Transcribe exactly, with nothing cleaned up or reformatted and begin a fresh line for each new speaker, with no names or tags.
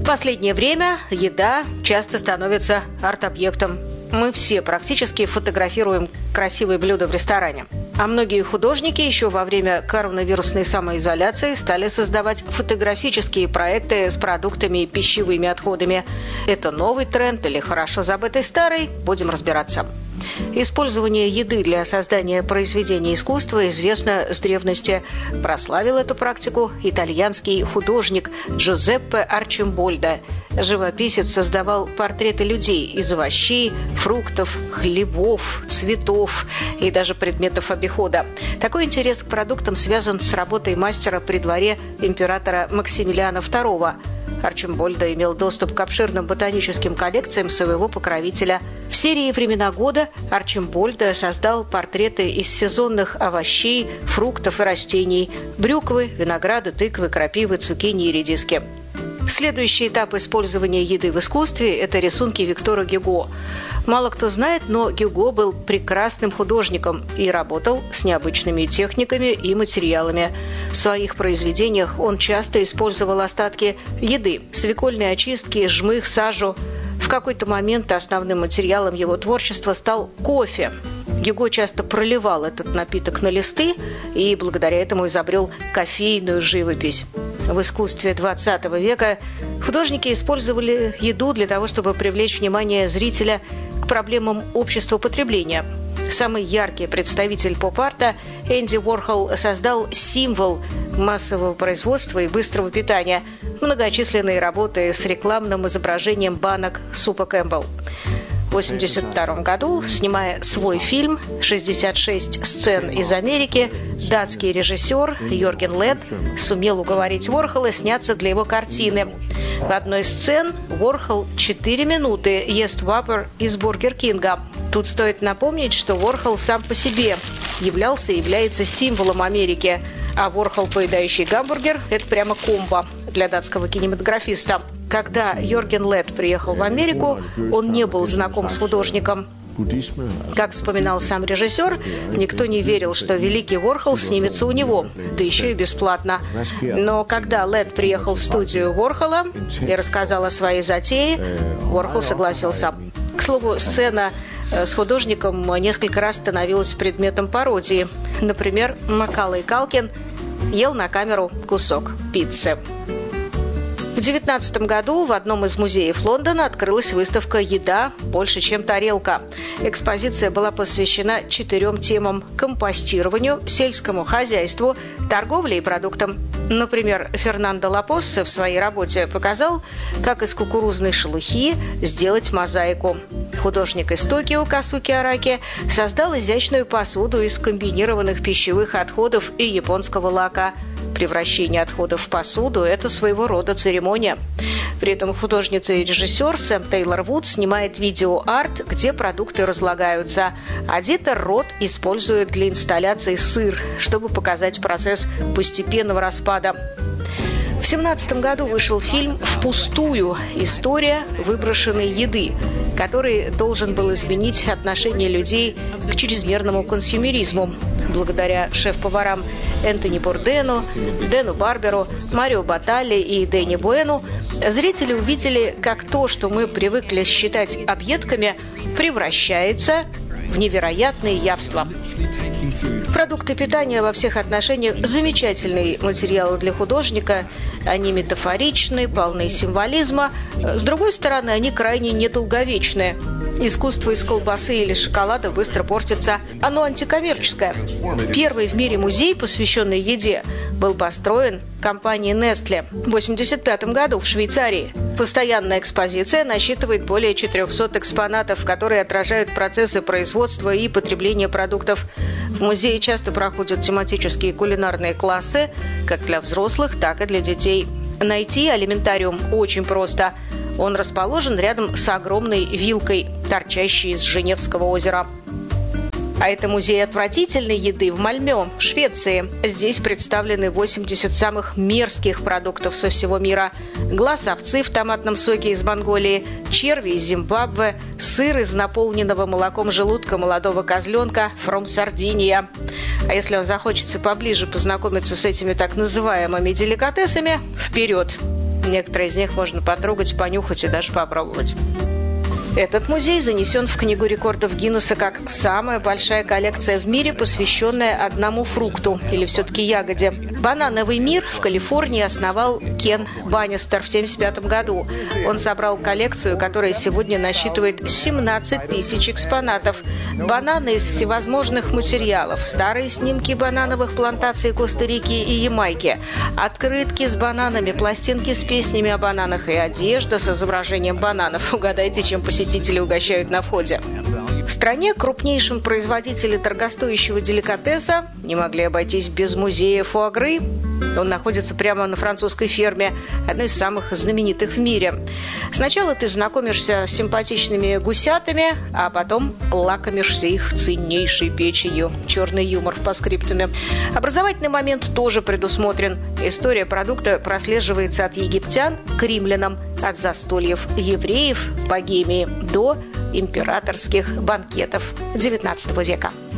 последнее время еда часто становится арт-объектом. Мы все практически фотографируем красивые блюда в ресторане. А многие художники еще во время коронавирусной самоизоляции стали создавать фотографические проекты с продуктами и пищевыми отходами. Это новый тренд или хорошо забытый старый? Будем разбираться. Использование еды для создания произведений искусства известно с древности. Прославил эту практику итальянский художник Джузеппе Арчимбольдо. Живописец создавал портреты людей из овощей, фруктов, хлебов, цветов и даже предметов обихода. Такой интерес к продуктам связан с работой мастера при дворе императора Максимилиана второго. Арчимбольдо имел доступ к обширным ботаническим коллекциям своего покровителя. В серии «Времена года» Арчимбольдо создал портреты из сезонных овощей, фруктов и растений – брюквы, винограда, тыквы, крапивы, цукини и редиски. Следующий этап использования еды в искусстве – это рисунки Виктора Гюго. Мало кто знает, но Гюго был прекрасным художником и работал с необычными техниками и материалами. В своих произведениях он часто использовал остатки еды – свекольные очистки, жмых, сажу. В какой-то момент основным материалом его творчества стал кофе. Гюго часто проливал этот напиток на листы и благодаря этому изобрел кофейную живопись. В искусстве двадцатого века художники использовали еду для того, чтобы привлечь внимание зрителя к проблемам общества потребления. Самый яркий представитель поп-арта Энди Уорхол создал символ массового производства и быстрого питания – многочисленные работы с рекламным изображением банок супа Кэмпбелл. В тысяча девятьсот восемьдесят втором году, снимая свой фильм «шестьдесят шесть сцен из Америки», датский режиссер Йорген Лед сумел уговорить Уорхола сняться для его картины. В одной из сцен Уорхол четыре минуты ест вапор из Бургер Кинга. Тут стоит напомнить, что Уорхол сам по себе являлся и является символом Америки, а Уорхол, поедающий гамбургер, это прямо комбо для датского кинематографиста. Когда Йорген Лед приехал в Америку, он не был знаком с художником. Как вспоминал сам режиссер, никто не верил, что великий Уорхол снимется у него, да еще и бесплатно. Но когда Лед приехал в студию Уорхола и рассказал о своей затее, Уорхол согласился. К слову, сцена с художником несколько раз становилась предметом пародии. Например, Макалей Калкин ел на камеру кусок пиццы. В две тысячи девятнадцатом году в одном из музеев Лондона открылась выставка «Еда больше, чем тарелка». Экспозиция была посвящена четырем темам – компостированию, сельскому хозяйству, торговле и продуктам. Например, Фернандо Лапоссе в своей работе показал, как из кукурузной шелухи сделать мозаику. Художник из Токио Касуки Араки создал изящную посуду из комбинированных пищевых отходов и японского лака. Превращение отходов в посуду – это своего рода церемония. При этом художница и режиссер Сэм Тейлор Вуд снимает видео-арт, где продукты разлагаются, а Дитер Рот использует для инсталляции сыр, чтобы показать процесс постепенного распада. В две тысячи семнадцатом году вышел фильм «Впустую. История выброшенной еды», который должен был изменить отношение людей к чрезмерному консюмеризму. Благодаря шеф-поварам Энтони Бурдену, Дэну Барберу, Марио Баталли и Дэнни Буэну зрители увидели, как то, что мы привыкли считать объедками, превращается в невероятные явства. Продукты питания во всех отношениях – замечательный материал для художника. Они метафоричны, полны символизма. С другой стороны, они крайне недолговечны. Искусство из колбасы или шоколада быстро портится. Оно антикоммерческое. Первый в мире музей, посвященный еде, был построен компанией Nestle в восемьдесят пятом году в Швейцарии. Постоянная экспозиция насчитывает более четырехсот экспонатов, которые отражают процессы производства и потребления продуктов. В музее часто проходят тематические кулинарные классы, как для взрослых, так и для детей. Найти алиментариум очень просто. Он расположен рядом с огромной вилкой, торчащей из Женевского озера. А это музей отвратительной еды в Мальмё, в Швеции. Здесь представлены восемьдесят самых мерзких продуктов со всего мира. Глаз овцы в томатном соке из Монголии, черви из Зимбабве, сыр из наполненного молоком желудка молодого козленка from Сардиния. А если вам захочется поближе познакомиться с этими так называемыми деликатесами, вперед! Некоторые из них можно потрогать, понюхать и даже попробовать. Этот музей занесен в Книгу рекордов Гиннесса как самая большая коллекция в мире, посвященная одному фрукту, или все-таки ягоде. Банановый мир в Калифорнии основал Кен Баннистер в семьдесят пятом году. Он собрал коллекцию, которая сегодня насчитывает семнадцать тысяч экспонатов. Бананы из всевозможных материалов, старые снимки банановых плантаций Коста-Рики и Ямайки, открытки с бананами, пластинки с песнями о бананах и одежда с изображением бананов. Угадайте, чем посетители угощают на входе. В стране крупнейшим производителем дорогостоящего деликатеса не могли обойтись без музея фуагры. Он находится прямо на французской ферме, одной из самых знаменитых в мире. Сначала ты знакомишься с симпатичными гусятами, а потом лакомишься их ценнейшей печенью. Черный юмор в паскриптуме. Образовательный момент тоже предусмотрен. История продукта прослеживается от египтян к римлянам, от застольев евреев в Богемии до императорских банкетов девятнадцатого века.